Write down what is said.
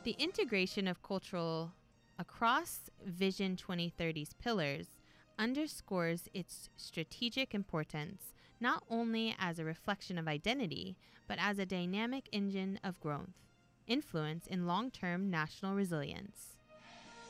The integration of cultural across Vision 2030's pillars underscores its strategic importance, not only as a reflection of identity, but as a dynamic engine of growth, influence, and long-term national resilience.